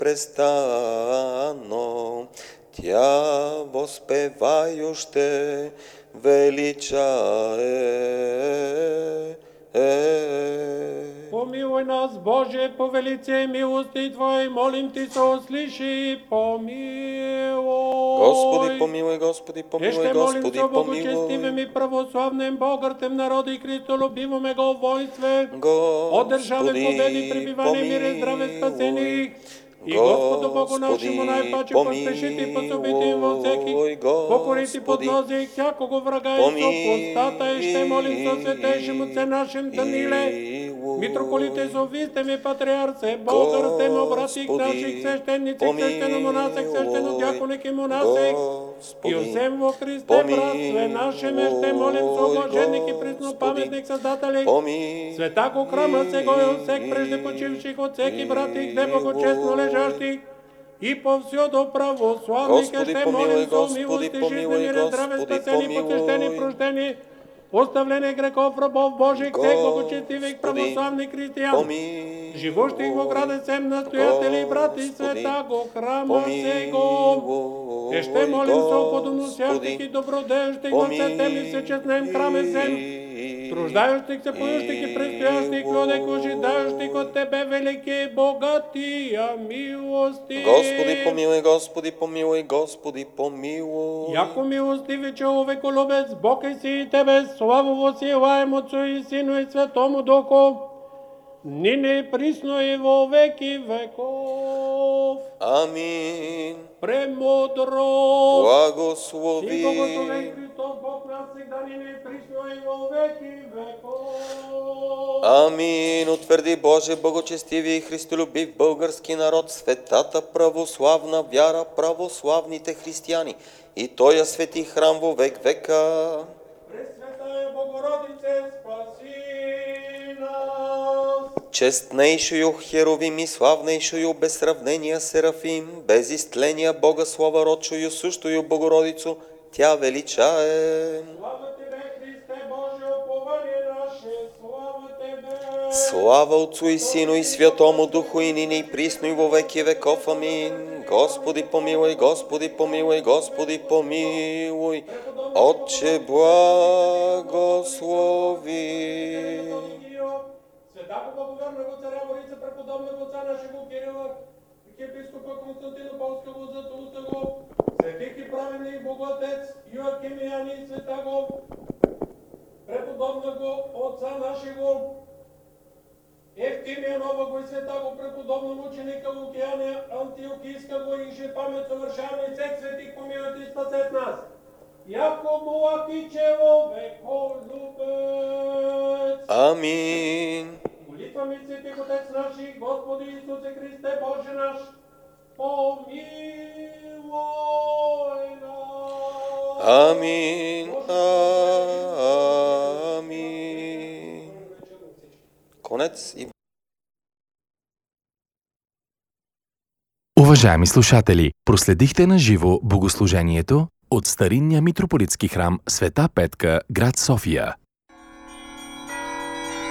престанно. Тя воспеваю ще величае. Помилуй нас, Боже, по велице милости Твоей, молим Ти се, услыши, помилуй. Господи, помилуй, Господи, помилуй, Ще молим Господи, се, помилуй. богочестивем и православнем богатым народе и Христолюбивome го войстве, одержаве победи, пребивание, мире, здраве, спасение. И Господу Богу нашему най-паче поспешите и пособите им во всеки, покорите поднози всякого врага и сопостата, и ще молим со светейшим Отце нашим Даниле, митрополите Софистем и патриарсе, българстем, обратик наших свещеници, свещеномонасек, свещенодяконик и монасек, и усем во Христе, братстве нашеме, ще молим со блаженник и преснопаметник Създатели, света храма сего и усек прежде почивших от всеки братик, де богочестно лежащих, и повсюду православника ще молим со милости, жизнени, здраве, спасени, посещени, прощени, оставлене грехов, рабов Божих, тех богочестивих православни християн, живущих во градецем настоятели, брати, света го храма сего. И ще молим со подоносящих и добродеющих во светем и всечестнем храме сем, труждающих се, поющих и предстоящих людек, ожидающих от Тебе велики, богатия милости. Господи, помилуй, Господи, помилуй, Господи, помилуй. Яко милостиве човеколюбец, Бог е си и Тебе, славу восилаем Отцу и Сину и Светому Духу, нине и присно и во веки веков. Амин. Премудро. Благослови. И благословен Христос Бог нас всегда нине и присно и во веки веков. Амин. Утвърди, Боже, богочестиви и христолюбив български народ, светата православна вяра, православните християни и Тоя свети храм во век века. Пресветая Богородице, спаси нас. Честнейшую херовим и славнейшую без сравнения Серафим, без истления Бога слава родшую сущую Богородицу, Тя величае. Слава Тебе, Христе Боже, упование наше, слава Тебе. Слава Отцу и Сину и Святому Духу и нине и присно и во веки веков. Амин. Господи помилуй, Господи помилуй, Господи помилуй. Отче благослови. Святаго благоверного царя Борица, преподобного отца нашего Кирила, епископа Константинополского, Златоустого, светих и праведних Богоотец Йоаким и Ани, святаго преподобного отца нашего Евтимия Нового и святаго преподобного ученика Лукияния Антиохийского и же памет съвършаване и всех светих помилуйте и спасет нас. Яко Муакичево веколюбец. Амин. Молитвами Светих Отец наши, Господи Исусе Христе, Боже наш, помилуй нас. Амин. Амин. Конец и... Уважаеми слушатели, проследихте на живо богослужението от старинния митрополитски храм Света Петка, град София.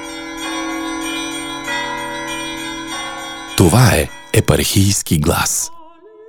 Това е епархийски глас.